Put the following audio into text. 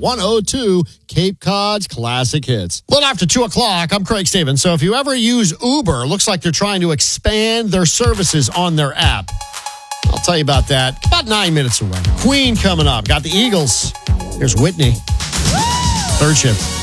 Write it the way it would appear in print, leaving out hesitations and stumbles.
102 Cape Cod's classic hits. A little after 2 o'clock, I'm Craig Stevens. So if you ever use Uber, looks like they're trying to expand their services on their app. I'll tell you about that about 9 minutes away. Queen coming up. Got the Eagles. Here's Whitney. Third shift.